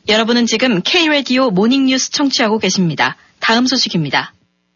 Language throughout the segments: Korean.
여러분은 지금 K-라디오 모닝뉴스 청취하고 계십니다. 다음 소식입니다.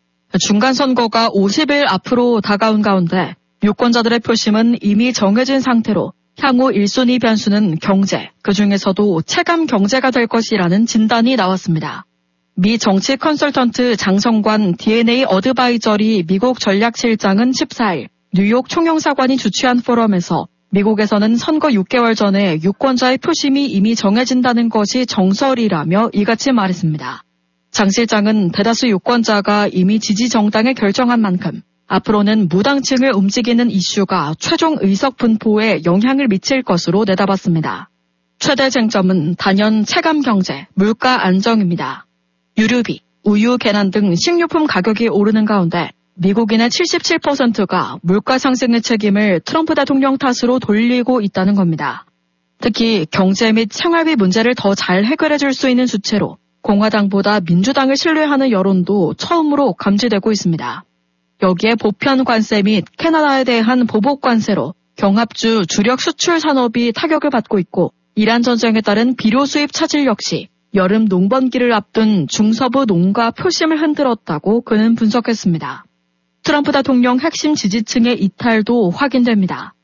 중간선거가 50일 앞으로 다가온 가운데 유권자들의 표심은 이미 정해진 상태로 향후 1순위 변수는 경제, 그중에서도 체감 경제가 될 것이라는 진단이 나왔습니다. 미 정치 컨설턴트 장성관 DNA 어드바이저리 미국 전략실장은 14일 뉴욕 총영사관이 주최한 포럼에서 미국에서는 선거 6개월 전에 유권자의 표심이 이미 정해진다는 것이 정설이라며 이같이 말했습니다. 장 실장은 대다수 유권자가 이미 지지 정당을 결정한 만큼 앞으로는 무당층을 움직이는 이슈가 최종 의석 분포에 영향을 미칠 것으로 내다봤습니다. 최대 쟁점은 단연 체감 경제, 물가 안정입니다. 유류비, 우유, 계란 등 식료품 가격이 오르는 가운데 미국인의 77%가 물가 상승의 책임을 트럼프 대통령 탓으로 돌리고 있다는 겁니다. 특히 경제 및 생활비 문제를 더 잘 해결해 줄 수 있는 주체로 공화당보다 민주당을 신뢰하는 여론도 처음으로 감지되고 있습니다. 여기에 보편 관세 및 캐나다에 대한 보복 관세로 경합주 주력 수출 산업이 타격을 받고 있고 이란 전쟁에 따른 비료 수입 차질 역시 여름 농번기를 앞둔 중서부 농가 표심을 흔들었다고 그는 분석했습니다. 트럼프 대통령 핵심 지지층의 이탈도 확인됩니다.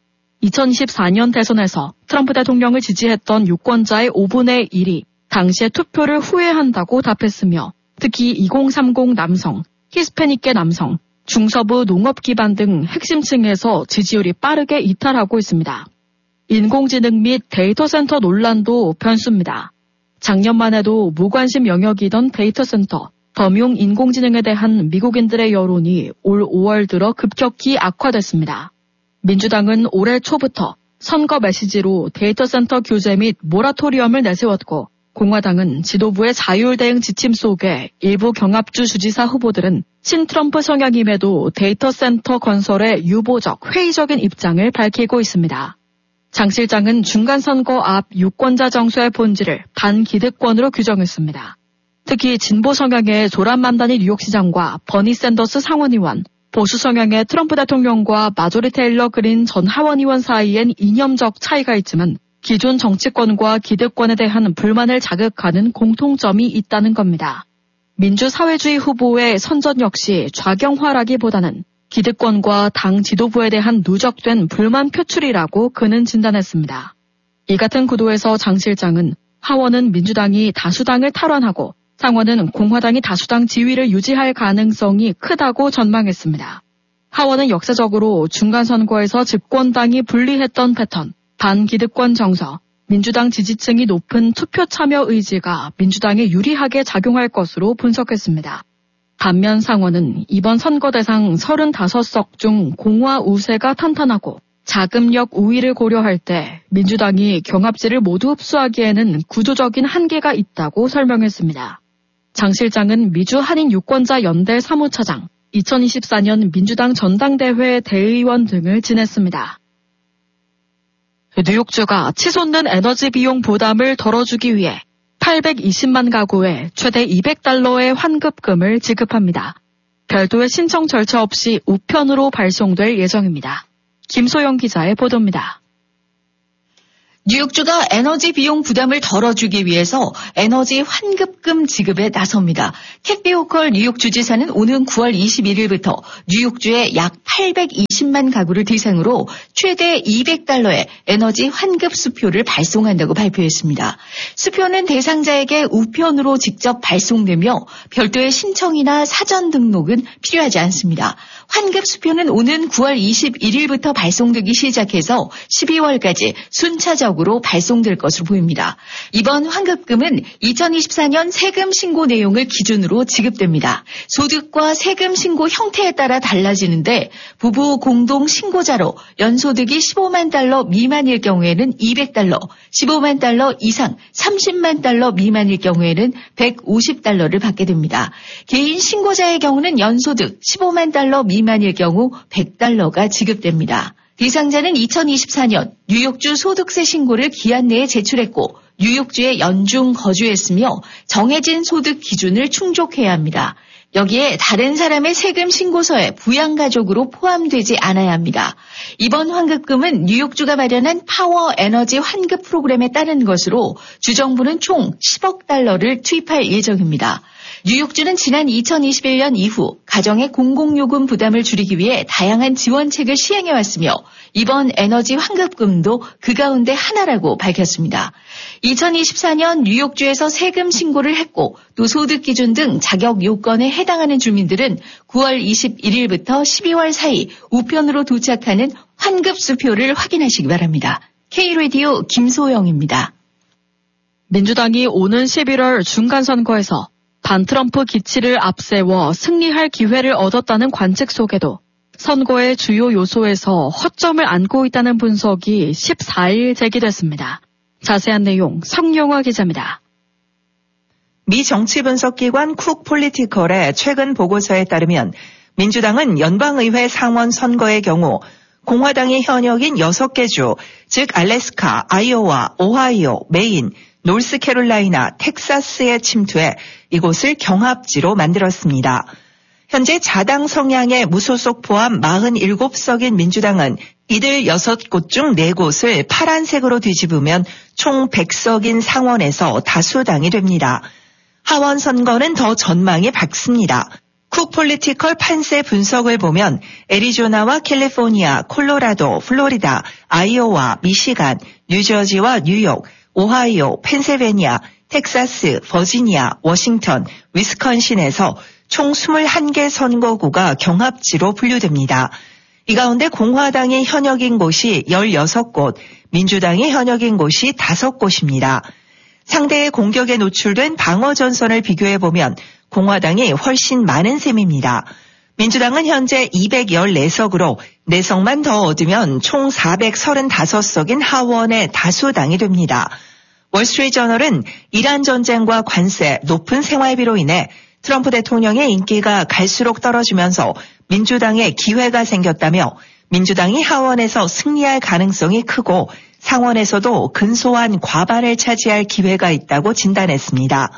2024년 대선에서 트럼프 대통령을 지지했던 유권자의 5분의 1이 당시의 투표를 후회한다고 답했으며 특히 2030 남성, 히스패닉계 남성, 중서부 농업 기반 등 핵심층에서 지지율이 빠르게 이탈하고 있습니다. 인공지능 및 데이터 센터 논란도 변수입니다. 작년만 해도 무관심 영역이던 데이터 센터, 범용 인공지능에 대한 미국인들의 여론이 올 5월 들어 급격히 악화됐습니다. 민주당은 올해 초부터 선거 메시지로 데이터 센터 규제 및 모라토리엄을 내세웠고 공화당은 지도부의 자율 대응 지침 속에 일부 경합주 주지사 후보들은 친트럼프 성향임에도 데이터 센터 건설에 유보적, 회의적인 입장을 밝히고 있습니다. 장 실장은 중간선거 앞 유권자 정서의 본질을 반기득권으로 규정했습니다. 특히 진보 성향의 조란 맘다니 뉴욕시장과 버니 샌더스 상원의원, 보수 성향의 트럼프 대통령과 마조리 테일러 그린 전 하원의원 사이엔 이념적 차이가 있지만 기존 정치권과 기득권에 대한 불만을 자극하는 공통점이 있다는 겁니다. 민주사회주의 후보의 선전 역시 좌경화라기보다는 기득권과 당 지도부에 대한 누적된 불만 표출이라고 그는 진단했습니다. 이 같은 구도에서 장 실장은 하원은 민주당이 다수당을 탈환하고 상원은 공화당이 다수당 지위를 유지할 가능성이 크다고 전망했습니다. 하원은 역사적으로 중간선거에서 집권당이 불리했던 패턴, 반기득권 정서, 민주당 지지층이 높은 투표 참여 의지가 민주당에 유리하게 작용할 것으로 분석했습니다. 반면 상원은 이번 선거 대상 35석 중 공화 우세가 탄탄하고 자금력 우위를 고려할 때 민주당이 경합지를 모두 흡수하기에는 구조적인 한계가 있다고 설명했습니다. 장 실장은 미주 한인 유권자 연대 사무처장, 2024년 민주당 전당대회 대의원 등을 지냈습니다. 뉴욕주가 치솟는 에너지 비용 부담을 덜어주기 위해 820만 가구에 최대 $200의 환급금을 지급합니다. 별도의 신청 절차 없이 우편으로 발송될 예정입니다. 김소영 기자의 보도입니다. 뉴욕주가 에너지 비용 부담을 덜어주기 위해서 에너지 환급금 지급에 나섭니다. 캣비 호컬 뉴욕 주지사는 오는 9월 21일부터 뉴욕주의 약 820만 가구를 대상으로 최대 $200의 에너지 환급 수표를 발송한다고 발표했습니다. 수표는 대상자에게 우편으로 직접 발송되며 별도의 신청이나 사전 등록은 필요하지 않습니다. 환급 수표는 오는 9월 21일부터 발송되기 시작해서 12월까지 순차적으로 발송될 것으로 보입니다. 이번 환급금은 2024년 세금 신고 내용을 기준으로 지급됩니다. 소득과 세금 신고 형태에 따라 달라지는데 부부 공동 신고자로 연소득이 $15만 미만일 경우에는 $200, $15만 이상 30만 달러 미만일 경우에는 $150를 받게 됩니다. 개인 신고자의 경우는 연소득 $15만 미만일 경우 $100가 지급됩니다. 대상자는 2024년 뉴욕주 소득세 신고를 기한 내에 제출했고 뉴욕주에 연중 거주했으며 정해진 소득 기준을 충족해야 합니다. 여기에 다른 사람의 세금 신고서에 부양가족으로 포함되지 않아야 합니다. 이번 환급금은 뉴욕주가 마련한 파워 에너지 환급 프로그램에 따른 것으로 주정부는 총 10억 달러를 투입할 예정입니다. 뉴욕주는 지난 2021년 이후 가정의 공공요금 부담을 줄이기 위해 다양한 지원책을 시행해왔으며 이번 에너지 환급금도 그 가운데 하나라고 밝혔습니다. 2024년 뉴욕주에서 세금 신고를 했고 또 소득 기준 등 자격 요건에 해당하는 주민들은 9월 21일부터 12월 사이 우편으로 도착하는 환급수표를 확인하시기 바랍니다. K-라디오 김소영입니다. 민주당이 오는 11월 중간선거에서 반트럼프 기치를 앞세워 승리할 기회를 얻었다는 관측 속에도 선거의 주요 요소에서 허점을 안고 있다는 분석이 14일 제기됐습니다. 자세한 내용 성용화 기자입니다. 미 정치 분석기관 쿡 폴리티컬의 최근 보고서에 따르면 민주당은 연방의회 상원 선거의 경우 공화당이 현역인 6개 주, 즉 알래스카, 아이오와, 오하이오, 메인, 노스캐롤라이나, 텍사스에 침투해 이곳을 경합지로 만들었습니다. 현재 자당 성향의 무소속 포함 47석인 민주당은 이들 6곳 중 4곳을 파란색으로 뒤집으면 총 100석인 상원에서 다수당이 됩니다. 하원 선거는 더 전망이 밝습니다. 쿡 폴리티컬 판세 분석을 보면 애리조나와 캘리포니아, 콜로라도, 플로리다, 아이오와, 미시간, 뉴저지와 뉴욕, 오하이오, 펜실베니아, 텍사스, 버지니아, 워싱턴, 위스컨신에서 총 21개 선거구가 경합지로 분류됩니다. 이 가운데 공화당이 현역인 곳이 16곳, 민주당이 현역인 곳이 5곳입니다. 상대의 공격에 노출된 방어 전선을 비교해보면 공화당이 훨씬 많은 셈입니다. 민주당은 현재 214석으로 4석만 더 얻으면 총 435석인 하원의 다수당이 됩니다. 월스트리트저널은 이란 전쟁과 관세, 높은 생활비로 인해 트럼프 대통령의 인기가 갈수록 떨어지면서 민주당에 기회가 생겼다며 민주당이 하원에서 승리할 가능성이 크고 상원에서도 근소한 과반을 차지할 기회가 있다고 진단했습니다.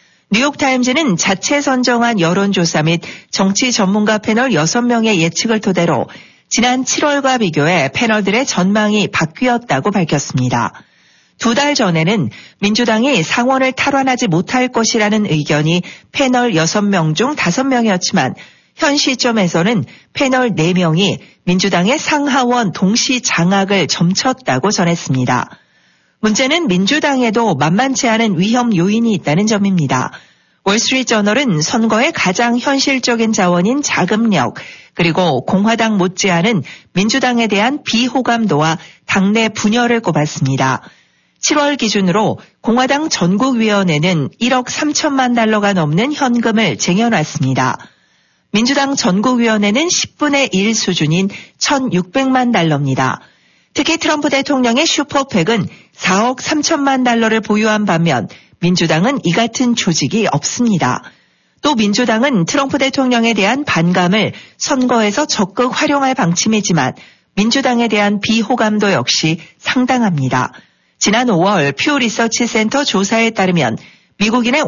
뉴욕타임즈는 자체 선정한 여론조사 및 정치 전문가 패널 6명의 예측을 토대로 지난 7월과 비교해 패널들의 전망이 바뀌었다고 밝혔습니다. 2달 전에는 민주당이 상원을 탈환하지 못할 것이라는 의견이 패널 6명 중 5명이었지만 현 시점에서는 패널 4명이 민주당의 상하원 동시 장악을 점쳤다고 전했습니다. 문제는 민주당에도 만만치 않은 위험 요인이 있다는 점입니다. 월스트리트저널은 선거의 가장 현실적인 자원인 자금력, 그리고 공화당 못지않은 민주당에 대한 비호감도와 당내 분열을 꼽았습니다. 7월 기준으로 공화당 전국위원회는 1억 3천만 달러가 넘는 현금을 쟁여놨습니다. 민주당 전국위원회는 10분의 1 수준인 1,600만 달러입니다. 특히 트럼프 대통령의 슈퍼팩은 4억 3천만 달러를 보유한 반면 민주당은 이 같은 조직이 없습니다. 또 민주당은 트럼프 대통령에 대한 반감을 선거에서 적극 활용할 방침이지만 민주당에 대한 비호감도 역시 상당합니다. 지난 5월 퓨 리서치 센터 조사에 따르면 미국인의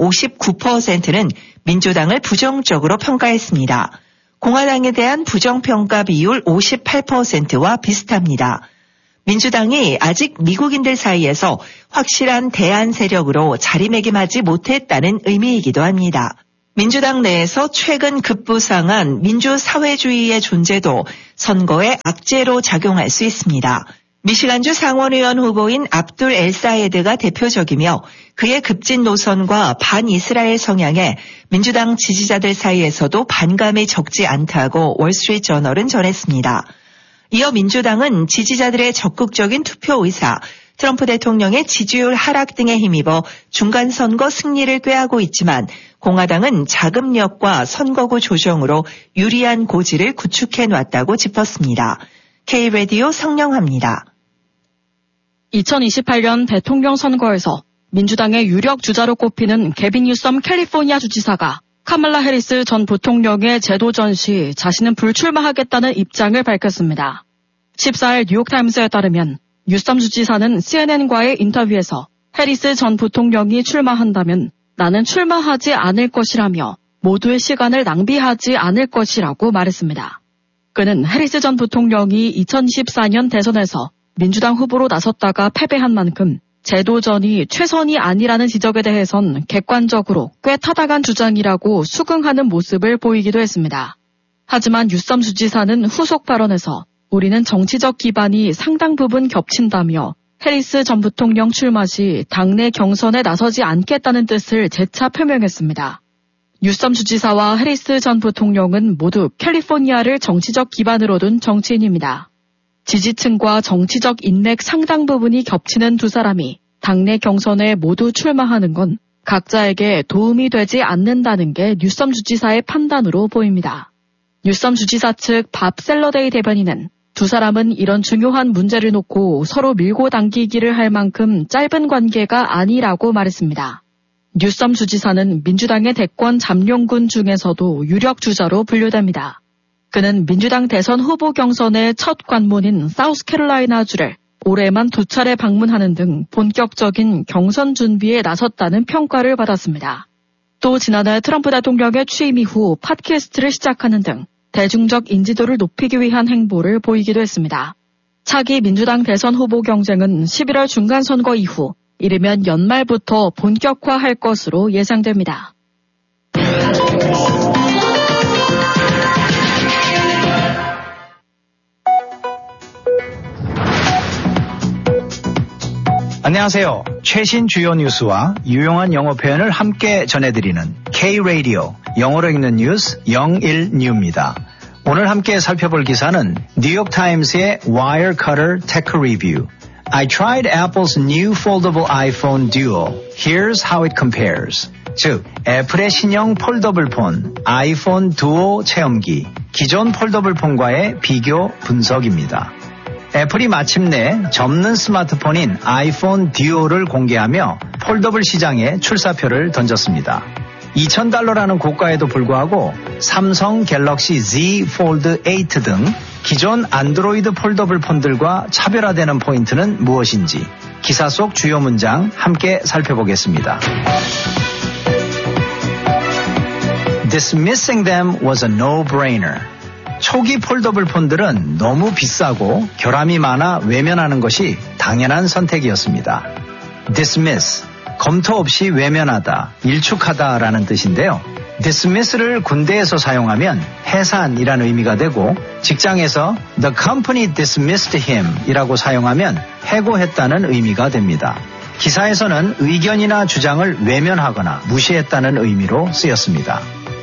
59%는 민주당을 부정적으로 평가했습니다. 공화당에 대한 부정평가 비율 58%와 비슷합니다. 민주당이 아직 미국인들 사이에서 확실한 대안 세력으로 자리매김하지 못했다는 의미이기도 합니다. 민주당 내에서 최근 급부상한 민주사회주의의 존재도 선거에 악재로 작용할 수 있습니다. 미시간주 상원의원 후보인 압둘 엘사예드가 대표적이며 그의 급진 노선과 반이스라엘 성향에 민주당 지지자들 사이에서도 반감이 적지 않다고 월스트리트저널은 전했습니다. 이어 민주당은 지지자들의 적극적인 투표 의사, 트럼프 대통령의 지지율 하락 등에 힘입어 중간선거 승리를 꾀하고 있지만 공화당은 자금력과 선거구 조정으로 유리한 고지를 구축해놨다고 짚었습니다. K-라디오 성령합니다. 2028년 대통령 선거에서 민주당의 유력 주자로 꼽히는 게빈 뉴섬 캘리포니아 주지사가 카말라 해리스 전 부통령의 재도전 시 자신은 불출마하겠다는 입장을 밝혔습니다. 14일 뉴욕타임스에 따르면 뉴섬 주지사는 CNN과의 인터뷰에서 해리스 전 부통령이 출마한다면 나는 출마하지 않을 것이라며 모두의 시간을 낭비하지 않을 것이라고 말했습니다. 그는 해리스 전 부통령이 2014년 대선에서 민주당 후보로 나섰다가 패배한 만큼 재도전이 최선이 아니라는 지적에 대해선 객관적으로 꽤 타당한 주장이라고 수긍하는 모습을 보이기도 했습니다. 하지만 유섬 주지사는 후속 발언에서 우리는 정치적 기반이 상당 부분 겹친다며 해리스 전 부통령 출마 시 당내 경선에 나서지 않겠다는 뜻을 재차 표명했습니다. 유섬 주지사와 해리스 전 부통령은 모두 캘리포니아를 정치적 기반으로 둔 정치인입니다. 지지층과 정치적 인맥 상당 부분이 겹치는 두 사람이 당내 경선에 모두 출마하는 건 각자에게 도움이 되지 않는다는 게 유섬 주지사의 판단으로 보입니다. 유섬 주지사 측 밥 셀러데이 대변인은 두 사람은 이런 중요한 문제를 놓고 서로 밀고 당기기를 할 만큼 짧은 관계가 아니라고 말했습니다. 유섬 주지사는 민주당의 대권 잠룡군 중에서도 유력 주자로 분류됩니다. 그는 민주당 대선 후보 경선의 첫 관문인 사우스캐롤라이나주를 올해만 2차례 방문하는 등 본격적인 경선 준비에 나섰다는 평가를 받았습니다. 또 지난해 트럼프 대통령의 취임 이후 팟캐스트를 시작하는 등 대중적 인지도를 높이기 위한 행보를 보이기도 했습니다. 차기 민주당 대선 후보 경쟁은 11월 중간선거 이후 이르면 연말부터 본격화할 것으로 예상됩니다. 안녕하세요. 최신 주요 뉴스와 유용한 영어 표현을 함께 전해드리는 K-Radio 영어로 읽는 뉴스 01뉴입니다. 오늘 함께 살펴볼 기사는 뉴욕타임스의 Wirecutter Tech Review. I tried Apple's new foldable iPhone Duo. Here's how it compares. 즉, 애플의 신형 폴더블 폰, 아이폰 두오 체험기, 기존 폴더블 폰과의 비교 분석입니다. 애플이 마침내 접는 스마트폰인 아이폰 듀오를 공개하며 폴더블 시장에 출사표를 던졌습니다. $2,000라는 고가에도 불구하고 삼성 갤럭시 Z 폴드 8 등 기존 안드로이드 폴더블 폰들과 차별화되는 포인트는 무엇인지 기사 속 주요 문장 함께 살펴보겠습니다. Dismissing them was a no-brainer. 초기 폴더블 폰들은 너무 비싸고 결함이 많아 외면하는 것이 당연한 선택이었습니다. Dismiss, 검토 없이 외면하다, 일축하다라는 뜻인데요. Dismiss를 군대에서 사용하면 해산이라는 의미가 되고 직장에서 The company dismissed him 이라고 사용하면 해고했다는 의미가 됩니다. 기사에서는 의견이나 주장을 외면하거나 무시했다는 의미로 쓰였습니다.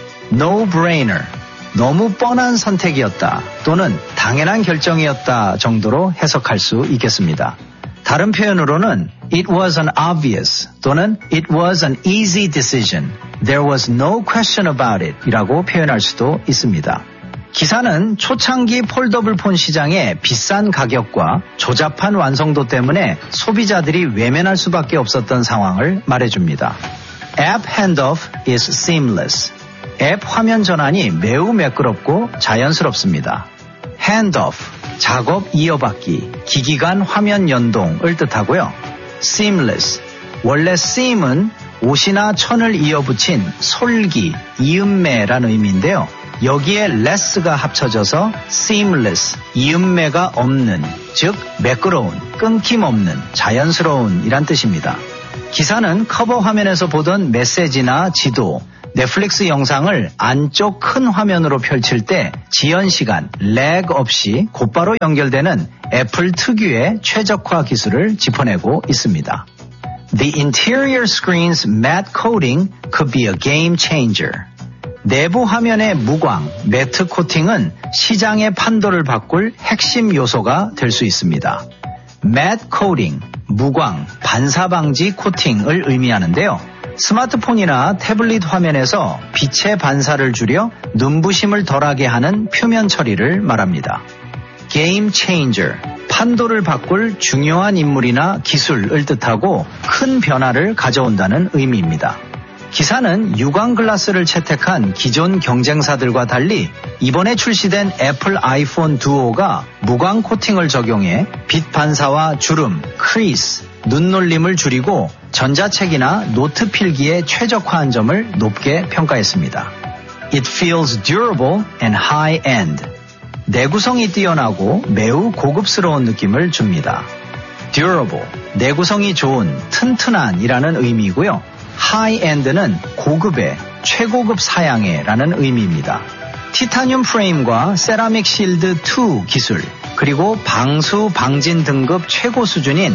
No-brainer, 너무 뻔한 선택이었다 또는 당연한 결정이었다 정도로 해석할 수 있겠습니다. 다른 표현으로는 It was an obvious 또는 It was an easy decision. There was no question about it 이라고 표현할 수도 있습니다. 기사는 초창기 폴더블 폰 시장의 비싼 가격과 조잡한 완성도 때문에 소비자들이 외면할 수밖에 없었던 상황을 말해줍니다. App handoff is seamless. 앱 화면 전환이 매우 매끄럽고 자연스럽습니다. handoff, 작업 이어받기, 기기 간 화면 연동을 뜻하고요. seamless, 원래 seam은 옷이나 천을 이어붙인 솔기, 이음매라는 의미인데요. 여기에 less가 합쳐져서 seamless, 이음매가 없는, 즉 매끄러운, 끊김없는, 자연스러운 이란 뜻입니다. 기사는 커버 화면에서 보던 메시지나 지도, 넷플릭스 영상을 안쪽 큰 화면으로 펼칠 때 지연 시간, 렉 없이 곧바로 연결되는 애플 특유의 최적화 기술을 짚어내고 있습니다. The interior screen's matte coating could be a game changer. 내부 화면의 무광, 매트 코팅은 시장의 판도를 바꿀 핵심 요소가 될 수 있습니다. matte coating, 무광, 반사 방지 코팅을 의미하는데요. 스마트폰이나 태블릿 화면에서 빛의 반사를 줄여 눈부심을 덜하게 하는 표면 처리를 말합니다. Game changer, 판도를 바꿀 중요한 인물이나 기술을 뜻하고 큰 변화를 가져온다는 의미입니다. 기사는 유광 글라스를 채택한 기존 경쟁사들과 달리 이번에 출시된 애플 아이폰 두오가 무광 코팅을 적용해 빛 반사와 주름, 크리스, 눈놀림을 줄이고 전자책이나 노트 필기에 최적화한 점을 높게 평가했습니다. It feels durable and high-end. 내구성이 뛰어나고 매우 고급스러운 느낌을 줍니다. durable, 내구성이 좋은, 튼튼한 이라는 의미이고요. high-end는 고급의, 최고급 사양의 라는 의미입니다. 티타늄 프레임과 세라믹 실드 2 기술, 그리고 방수 방진 등급 최고 수준인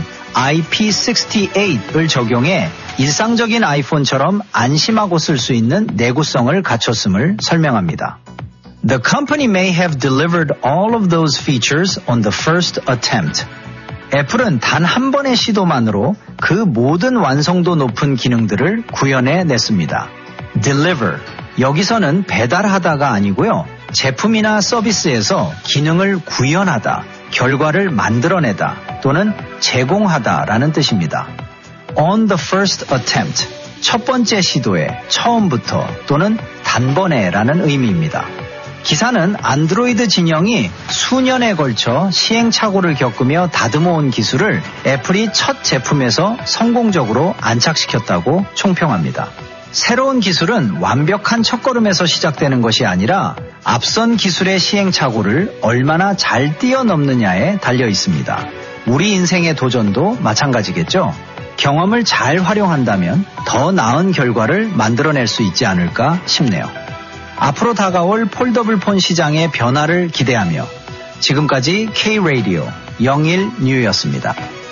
IP68을 적용해 일상적인 아이폰처럼 안심하고 쓸 수 있는 내구성을 갖췄음을 설명합니다. The company may have delivered all of those features on the first attempt. 애플은 단 한 번의 시도만으로 그 모든 완성도 높은 기능들을 구현해냈습니다. Deliver, 여기서는 배달하다가 아니고요. 제품이나 서비스에서 기능을 구현하다, 결과를 만들어내다 또는 제공하다라는 뜻입니다. On the first attempt, 첫 번째 시도에, 처음부터 또는 단번에라는 의미입니다. 기사는 안드로이드 진영이 수년에 걸쳐 시행착오를 겪으며 다듬어온 기술을 애플이 첫 제품에서 성공적으로 안착시켰다고 총평합니다. 새로운 기술은 완벽한 첫걸음에서 시작되는 것이 아니라 앞선 기술의 시행착오를 얼마나 잘 뛰어넘느냐에 달려 있습니다. 우리 인생의 도전도 마찬가지겠죠. 경험을 잘 활용한다면 더 나은 결과를 만들어낼 수 있지 않을까 싶네요. 앞으로 다가올 폴더블 폰 시장의 변화를 기대하며 지금까지 K-Radio 01뉴였습니다.